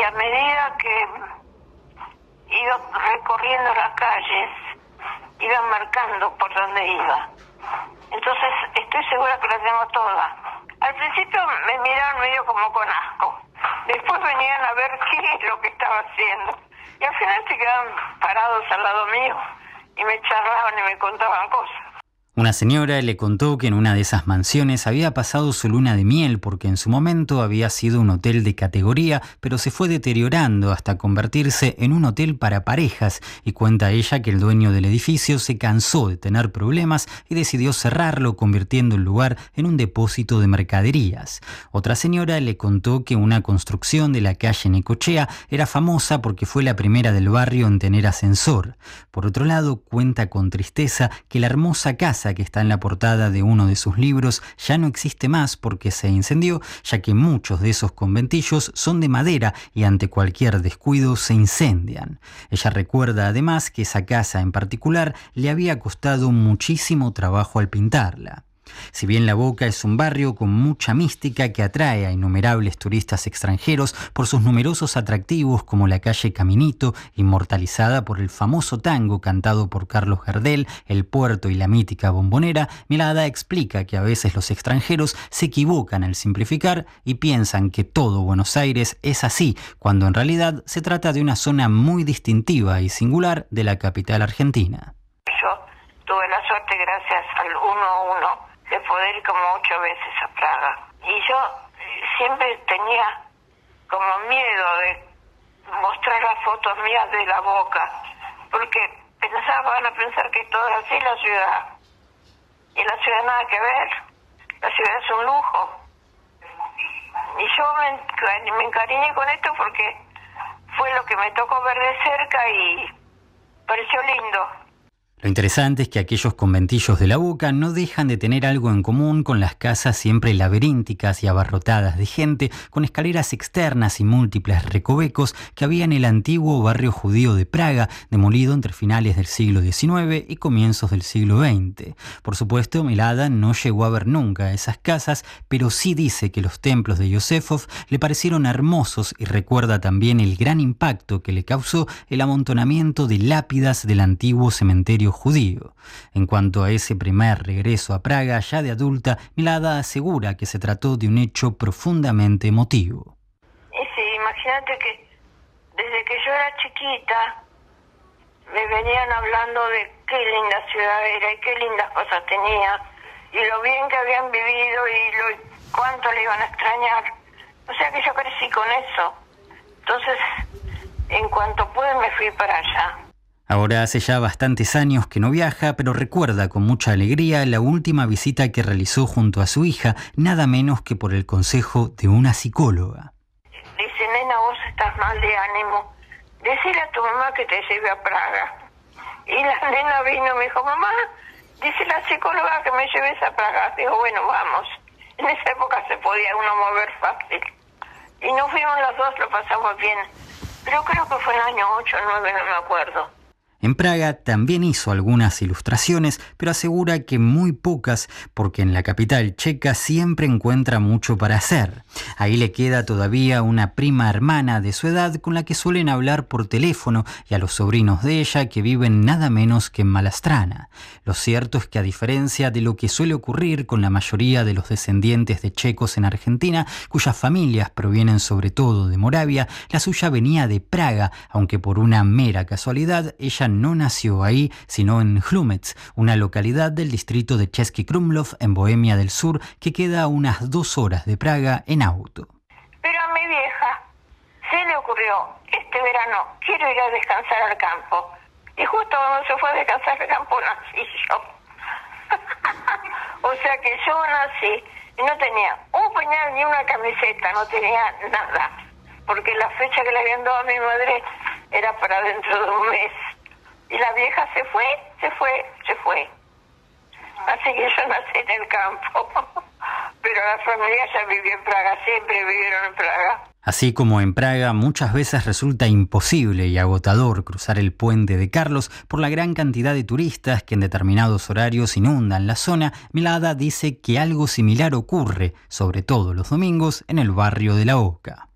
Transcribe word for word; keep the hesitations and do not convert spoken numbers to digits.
a medida que iba recorriendo las calles, iba marcando por dónde iba. Entonces estoy segura que la tengo toda. Al principio me miraron medio como con asco. Después venían a ver qué es lo que estaba haciendo. Y al final se quedaban parados al lado mío y me charlaban y me contaban cosas. Una señora le contó que en una de esas mansiones había pasado su luna de miel porque en su momento había sido un hotel de categoría, pero se fue deteriorando hasta convertirse en un hotel para parejas, y cuenta ella que el dueño del edificio se cansó de tener problemas y decidió cerrarlo, convirtiendo el lugar en un depósito de mercaderías. Otra señora le contó que una construcción de la calle Necochea era famosa porque fue la primera del barrio en tener ascensor. Por otro lado, cuenta con tristeza que la hermosa casa que está en la portada de uno de sus libros ya no existe más porque se incendió, ya que muchos de esos conventillos son de madera y ante cualquier descuido se incendian. Ella recuerda además que esa casa en particular le había costado muchísimo trabajo al pintarla. Si bien La Boca es un barrio con mucha mística que atrae a innumerables turistas extranjeros por sus numerosos atractivos como la calle Caminito, inmortalizada por el famoso tango cantado por Carlos Gardel, el puerto y la mítica Bombonera, Milada explica que a veces los extranjeros se equivocan al simplificar y piensan que todo Buenos Aires es así, cuando en realidad se trata de una zona muy distintiva y singular de la capital argentina. Yo tuve la suerte, gracias al uno a uno, de poder ir como ocho veces a Praga. Y yo siempre tenía como miedo de mostrar las fotos mías de La Boca, porque pensaba, van a pensar que todo es así la ciudad. Y la ciudad nada que ver, la ciudad es un lujo. Y yo me, me encariñé con esto porque fue lo que me tocó ver de cerca y pareció lindo. Lo interesante es que aquellos conventillos de La Boca no dejan de tener algo en común con las casas siempre laberínticas y abarrotadas de gente, con escaleras externas y múltiples recovecos que había en el antiguo barrio judío de Praga, demolido entre finales del siglo diecinueve y comienzos del siglo veinte. Por supuesto, Milada no llegó a ver nunca esas casas, pero sí dice que los templos de Yosefov le parecieron hermosos y recuerda también el gran impacto que le causó el amontonamiento de lápidas del antiguo cementerio judío. En cuanto a ese primer regreso a Praga, ya de adulta, Milada asegura que se trató de un hecho profundamente emotivo. Y sí, imagínate que desde que yo era chiquita me venían hablando de qué linda ciudad era y qué lindas cosas tenía y lo bien que habían vivido y lo cuánto le iban a extrañar. O sea que yo crecí con eso. Entonces, en cuanto pude me fui para allá. Ahora hace ya bastantes años que no viaja, pero recuerda con mucha alegría la última visita que realizó junto a su hija, nada menos que por el consejo de una psicóloga. Dice, nena, vos estás mal de ánimo. Decile a tu mamá que te lleve a Praga. Y la nena vino y me dijo, mamá, dice la psicóloga que me lleves a Praga. Digo, bueno, vamos. En esa época se podía uno mover fácil. Y nos fuimos los dos, lo pasamos bien. Pero creo que fue en el año ocho o nueve, no me acuerdo. En Praga también hizo algunas ilustraciones, pero asegura que muy pocas, porque en la capital checa siempre encuentra mucho para hacer. Ahí le queda todavía una prima hermana de su edad con la que suelen hablar por teléfono y a los sobrinos de ella que viven nada menos que en Malastrana. Lo cierto es que a diferencia de lo que suele ocurrir con la mayoría de los descendientes de checos en Argentina, cuyas familias provienen sobre todo de Moravia, la suya venía de Praga, aunque por una mera casualidad ella no nació ahí, sino en Hlumec, una localidad del distrito de Český Krumlov, en Bohemia del Sur, que queda a unas dos horas de Praga en auto. Pero a mi vieja se le ocurrió, este verano quiero ir a descansar al campo. Y justo cuando se fue a descansar al campo nací yo. O sea que yo nací y no tenía un pañal ni una camiseta, no tenía nada. Porque la fecha que le habían dado a mi madre era para dentro de un mes. Y la vieja se fue, se fue, se fue. Así que yo nací en el campo. Pero la familia ya vivió en Praga, siempre vivieron en Praga. Así como en Praga muchas veces resulta imposible y agotador cruzar el puente de Carlos por la gran cantidad de turistas que en determinados horarios inundan la zona, Milada dice que algo similar ocurre, sobre todo los domingos, en el barrio de La Boca.